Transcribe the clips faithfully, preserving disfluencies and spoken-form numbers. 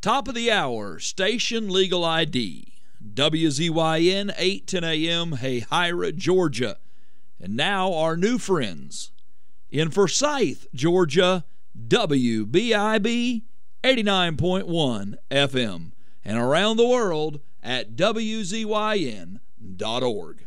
Top of the hour, Station Legal I D. W Z Y N, eight ten a.m., Hayhira, Georgia. And now our new friends. In Forsyth, Georgia, W B I B eighty-nine point one F M. And around the world at W Z Y N dot org.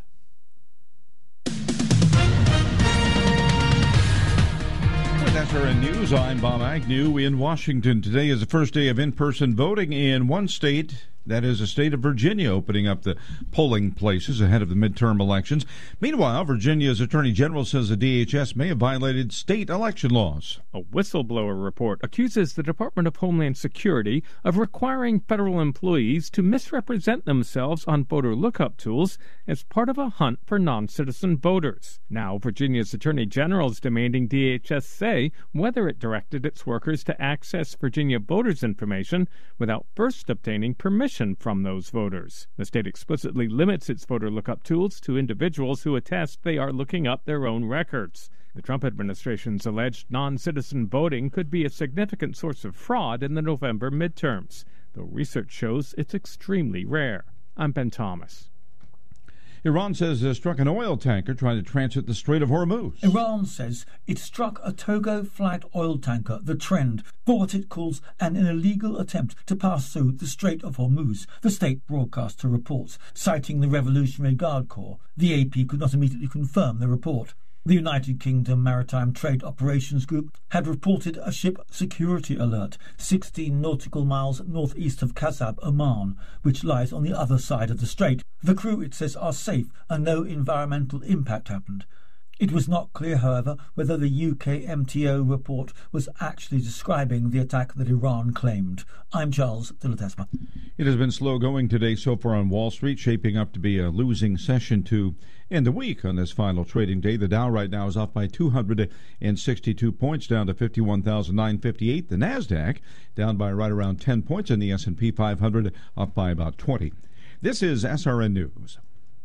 With S R N News, I'm Bob Agnew in Washington. Today is the first day of in-person voting in one state. That is the state of Virginia, opening up the polling places ahead of the midterm elections. Meanwhile, Virginia's Attorney General says the D H S may have violated state election laws. A whistleblower report accuses the Department of Homeland Security of requiring federal employees to misrepresent themselves on voter lookup tools as part of a hunt for non-citizen voters. Now, Virginia's Attorney General is demanding D H S say whether it directed its workers to access Virginia voters' information without first obtaining permission from those voters. The state explicitly limits its voter lookup tools to individuals who attest they are looking up their own records. The Trump administration's alleged non-citizen voting could be a significant source of fraud in the November midterms, though research shows it's extremely rare. I'm Ben Thomas. Iran says it struck an oil tanker trying to transit the Strait of Hormuz. Iran says it struck a Togo-flagged oil tanker, the Trend, for what it calls an illegal attempt to pass through the Strait of Hormuz, the state broadcaster reports, citing the Revolutionary Guard Corps. The A P could not immediately confirm the report. The United Kingdom Maritime Trade Operations Group had reported a ship security alert sixteen nautical miles northeast of Kasab, Oman, which lies on the other side of the strait. The crew, it says, are safe and no environmental impact happened. It was not clear, however, whether the U K M T O report was actually describing the attack that Iran claimed. I'm Charles de Ledesma. It has been slow going today so far on Wall Street, shaping up to be a losing session to end the week on this final trading day. The Dow right now is off by two hundred sixty-two points, down to fifty-one thousand nine hundred fifty-eight. The NASDAQ down by right around ten points, and the S and P five hundred up by about twenty. This is S R N News.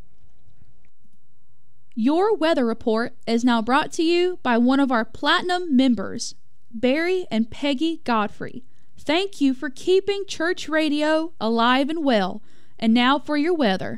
Your weather report is now brought to you by one of our Platinum members, Barry and Peggy Godfrey. Thank you for keeping church radio alive and well. And now for your weather.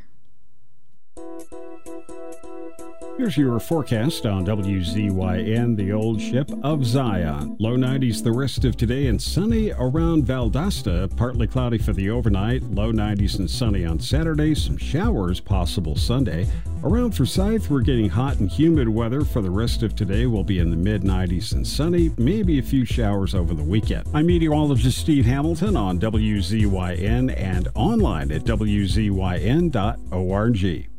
Here's your forecast on W Z Y N, the old ship of Zion. Low nineties the rest of today and sunny around Valdosta. Partly cloudy for the overnight. Low nineties and sunny on Saturday. Some showers possible Sunday. Around Forsyth, we're getting hot and humid weather for the rest of today. We'll be in the mid nineties and sunny. Maybe a few showers over the weekend. I'm meteorologist Steve Hamilton on W Z Y N and online at W Z Y N dot org.